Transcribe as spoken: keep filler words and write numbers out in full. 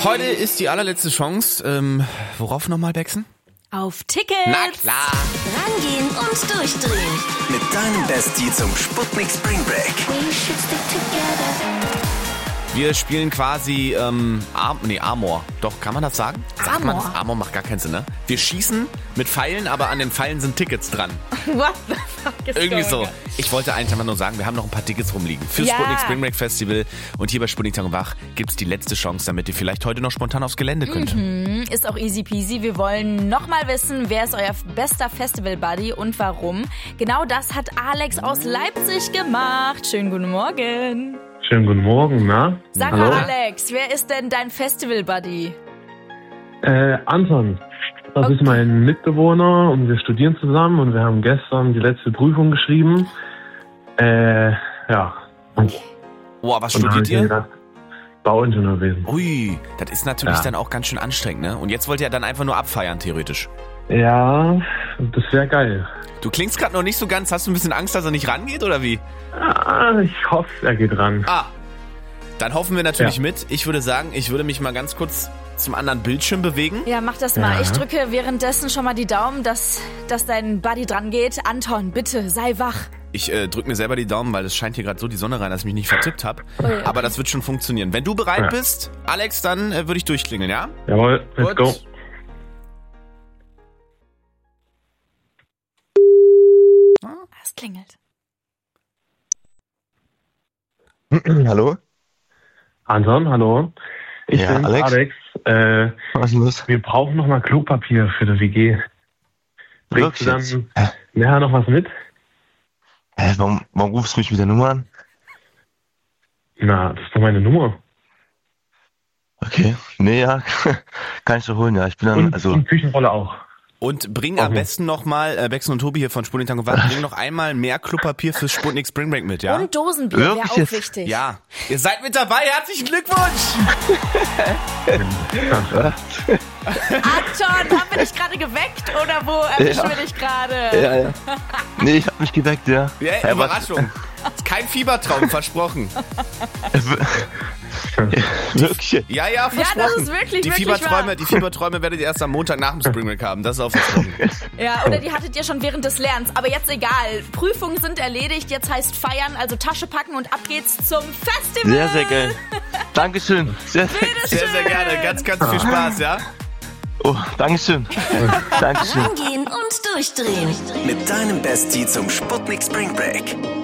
Heute ist die allerletzte Chance. Ähm, worauf nochmal, Bexen? Auf Tickets. Na klar. Rangehen und durchdrehen. Mit deinem Bestie zum Sputnik Spring Break. Wir spielen quasi ähm, Ar- nee, Armor. Doch, kann man das sagen? Sagt man das? Armor macht gar keinen Sinn, ne? Wir schießen mit Pfeilen, aber an den Pfeilen sind Tickets dran. What the fuck is Irgendwie going so. on? Ich wollte eigentlich einfach nur sagen, wir haben noch ein paar Tickets rumliegen. Für Ja. Sputnik Spring Break Festival. Und hier bei Sputnik Tag und Wach gibt's die letzte Chance, damit ihr vielleicht heute noch spontan aufs Gelände könnt. Mhm, ist auch easy peasy. Wir wollen nochmal wissen, wer ist euer bester Festival-Buddy und warum. Genau das hat Alex aus Leipzig gemacht. Schönen guten Morgen. Schönen guten Morgen, na? Sag Hallo? mal, Alex, wer ist denn dein Festival-Buddy? Äh, Anton. Das Okay. ist mein Mitbewohner und wir studieren zusammen und wir haben gestern die letzte Prüfung geschrieben. Äh, ja. Und, Oh, was und dann hab studiert ich mir ihr? gedacht, Bauingenieurwesen. Ui, das ist natürlich Ja. dann auch ganz schön anstrengend, ne? Und jetzt wollt ihr dann einfach nur abfeiern, theoretisch. Ja, das wäre geil. Du klingst gerade noch nicht so ganz. Hast du ein bisschen Angst, dass er nicht rangeht, oder wie? Ah, ich hoffe, er geht ran. Ah, dann hoffen wir natürlich Ja. mit. Ich würde sagen, ich würde mich mal ganz kurz zum anderen Bildschirm bewegen. Ja, mach das mal. Ja. Ich drücke währenddessen schon mal die Daumen, dass, dass dein Buddy dran geht. Anton, bitte, sei wach. Ich äh, drück mir selber die Daumen, weil es scheint hier gerade so die Sonne rein, dass ich mich nicht vertippt habe. Ui. Aber das wird schon funktionieren. Wenn du bereit Ja. bist, Alex, dann äh, würde ich durchklingeln, ja? Jawohl, let's Gut. go. Es klingelt. Hallo? Anton, hallo. Ich Ja, bin Alex? Alex. Äh, Was ist los? wir brauchen noch mal Klopapier für das W G. Bringst du Wirklich? dann Hä? nachher noch was mit? Hä, warum, warum rufst du mich mit der Nummer an? Na, das ist doch meine Nummer. Okay. Nee, ja. Kann ich doch holen, ja. Ich bin dann, Und, also, und Küchenrolle auch. Und bring am Okay. besten nochmal, äh, Bex und Tobi hier von Sputnik Tag und Wach, bring noch einmal mehr Klopapier fürs Sputnik Spring Break mit, ja? Und Dosenbier wäre Wirklich auch jetzt? wichtig. Ja. Ihr seid mit dabei, herzlichen Glückwunsch! Anton, haben wir dich gerade geweckt oder wo erwischen Ja. wir dich gerade? ja, ja. Nee, ich hab mich geweckt, ja. Ja, Hä, was- Überraschung. Ist kein Fiebertraum, versprochen. Wirklich? Ja, ja, versprochen. das ist wirklich, die wirklich Fieberträume, wahr. die Fieberträume werdet ihr erst am Montag nach dem Spring Break haben. Das ist auch versprochen. Ja, oder die hattet ihr schon während des Lernens. Aber jetzt egal. Prüfungen sind erledigt. Jetzt heißt feiern, also Tasche packen und ab geht's zum Festival. Sehr, sehr geil. Dankeschön. Sehr, Sehr, sehr gerne. Ganz, ganz viel Spaß, ja? oh, Dankeschön. Dankeschön. Rangehen und durchdrehen. Mit deinem Bestie zum Sputnik Spring Break.